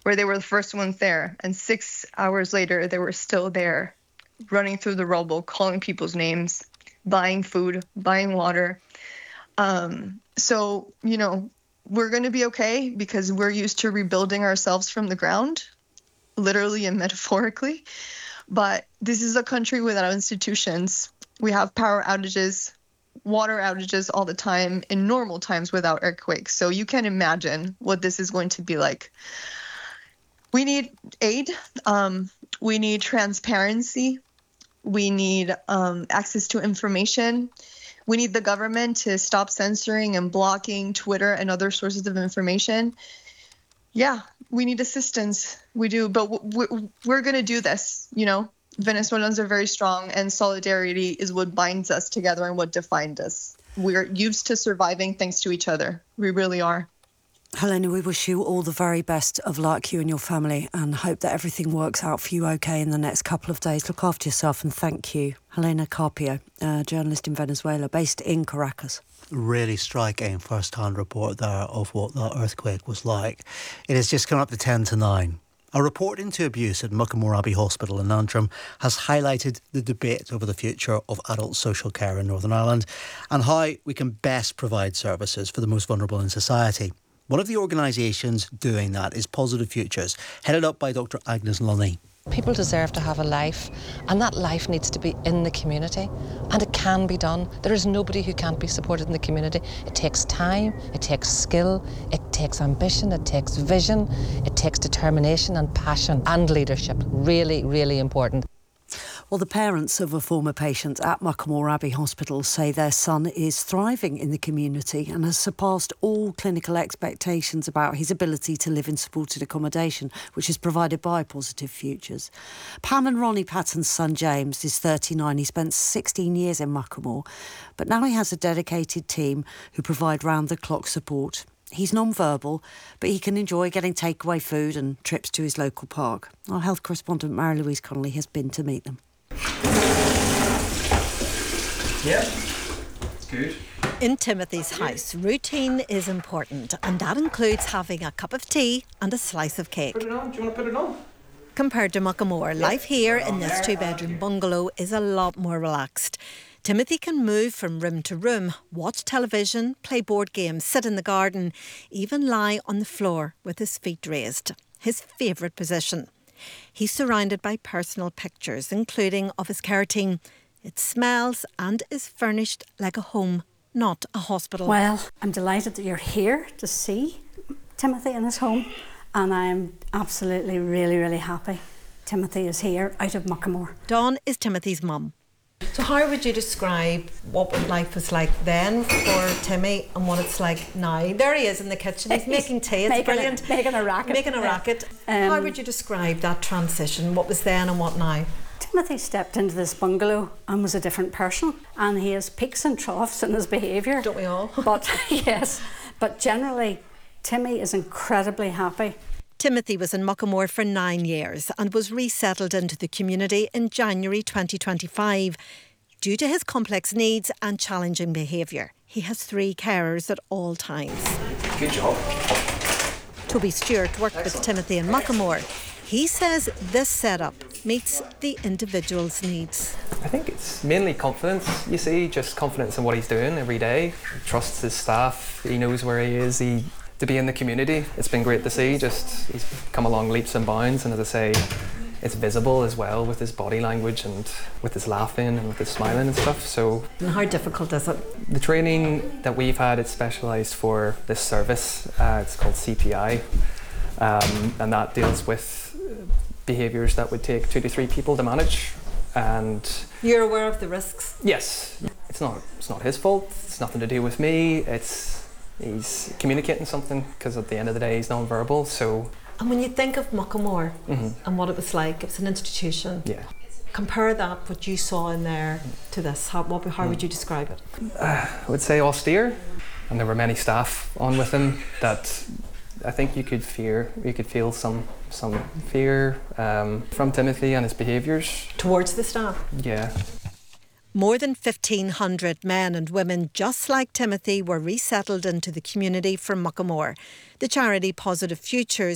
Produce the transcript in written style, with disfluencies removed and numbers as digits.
where they were the first ones there. And 6 hours later, they were still there, running through the rubble, calling people's names, buying food, buying water. So, you know, we're going to be okay because we're used to rebuilding ourselves from the ground, literally and metaphorically. But this is a country without institutions. We have power outages, water outages all the time in normal times without earthquakes. So you can imagine what this is going to be like. We need aid. We need transparency. We need access to information. We need the government to stop censoring and blocking Twitter and other sources of information. Yeah, we need assistance. We do, but we're going to do this, you know. Venezuelans are very strong, and solidarity is what binds us together and what defined us. We're used to surviving thanks to each other. We really are. Helena, we wish you all the very best of luck, you and your family, and hope that everything works out for you okay in the next couple of days. Look after yourself and thank you. Helena Carpio, journalist in Venezuela, based in Caracas. Really striking first-hand report there of what that earthquake was like. It has just come up to 10 to 9. A report into abuse at Muckamore Abbey Hospital in Antrim has highlighted the debate over the future of adult social care in Northern Ireland and how we can best provide services for the most vulnerable in society. One of the organisations doing that is Positive Futures, headed up by Dr Agnes Lunny. People deserve to have a life, and that life needs to be in the community, and it can be done. There is nobody who can't be supported in the community. It takes time, it takes skill, it takes ambition, it takes vision, it takes determination and passion and leadership. Really, really important. Well, the parents of a former patient at Muckamore Abbey Hospital say their son is thriving in the community and has surpassed all clinical expectations about his ability to live in supported accommodation, which is provided by Positive Futures. Pam and Ronnie Patton's son James is 39. He spent 16 years in Muckamore, but now he has a dedicated team who provide round-the-clock support. He's non-verbal, but he can enjoy getting takeaway food and trips to his local park. Our health correspondent Mary-Louise Connolly has been to meet them. Yeah, it's good. In Timothy's house, routine is important, and that includes having a cup of tea and a slice of cake. Put it on. Do you want to put it on? Compared to Muckamore, life here in this two-bedroom bungalow is a lot more relaxed. Timothy can move from room to room, watch television, play board games, sit in the garden, even lie on the floor with his feet raised. His favourite position. He's surrounded by personal pictures, including of his care team. It smells and is furnished like a home, not a hospital. Well, I'm delighted that you're here to see Timothy in his home, and I'm absolutely really happy Timothy is here out of Muckamore. Dawn is Timothy's mum. So how would you describe what life was like then for Timmy and what it's like now? There he is in the kitchen, he's making tea, it's brilliant. Making a racket. How would you describe that transition, what was then and what now? Timothy stepped into this bungalow and was a different person, and he has peaks and troughs in his behaviour. Don't we all? But yes, but generally Timmy is incredibly happy. Timothy was in Muckamore for 9 years and was resettled into the community in January 2025. Due to his complex needs and challenging behaviour, he has 3 carers at all times. Good job. Toby Stewart worked with Timothy in Muckamore. He says this setup meets the individual's needs. I think it's mainly confidence, you see, just confidence in what he's doing every day. He trusts his staff, he knows where he is, to be in the community. It's been great to see, he's come along leaps and bounds, and as I say, it's visible as well with his body language and with his laughing and with his smiling and stuff. So, and how difficult is it? The training that we've had, it's specialised for this service. It's called CPI, and that deals with behaviours that would take 2 to 3 people to manage. And you're aware of the risks? Yes, it's not his fault. It's nothing to do with me. He's communicating something because at the end of the day he's non-verbal. So. And when you think of Muckamore and what it was like, it's an institution. Yeah. Compare that, what you saw in there, to this. How would you describe it? I would say austere, and there were many staff on with him that I think you could feel some fear from Timothy and his behaviours. Towards the staff? Yeah. More than 1,500 men and women just like Timothy were resettled into the community from Muckamore. The charity Positive Futures